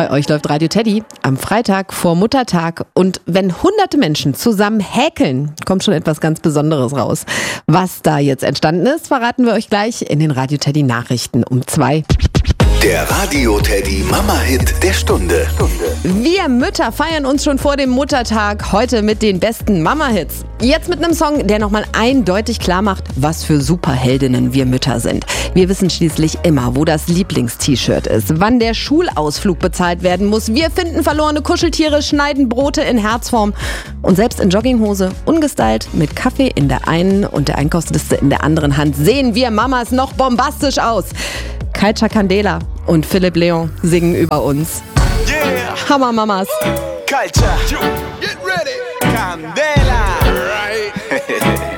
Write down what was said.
Bei euch läuft Radio Teddy am Freitag vor Muttertag. Und wenn hunderte Menschen zusammen häkeln, kommt schon etwas ganz Besonderes raus. Was da jetzt entstanden ist, verraten wir euch gleich in den Radio Teddy Nachrichten um 2. Der Radio Teddy Mama-Hit der Stunde. Wir Mütter feiern uns schon vor dem Muttertag heute mit den besten Mama-Hits. Jetzt mit einem Song, der nochmal eindeutig klar macht, was für Superheldinnen wir Mütter sind. Wir wissen schließlich immer, wo das Lieblingst-T-Shirt ist, wann der Schulausflug bezahlt werden muss. Wir finden verlorene Kuscheltiere, schneiden Brote in Herzform und selbst in Jogginghose, ungestylt, mit Kaffee in der einen und der Einkaufsliste in der anderen Hand, sehen wir Mamas noch bombastisch aus. Kalcha Candela und Philipp Leon singen über uns. Yeah. Hammer Mamas. Kalcha. Get ready. Candela. Right.